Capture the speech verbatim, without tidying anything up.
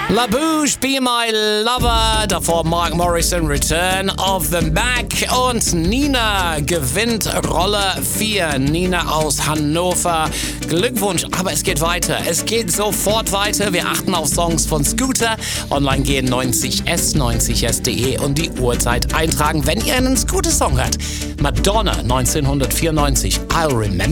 La Bouche, Be My Lover, davor Mark Morrison, Return of the Mac und Nina gewinnt Rolle vier. Nina aus Hannover. Glückwunsch, aber es geht weiter. Es geht sofort weiter. Wir achten auf Songs von Scooter. Online gehen neunzig S, neunzig S punkt de und die Uhrzeit eintragen, wenn ihr einen Scooter-Song hört. Madonna neunzehnhundertvierundneunzig, I'll Remember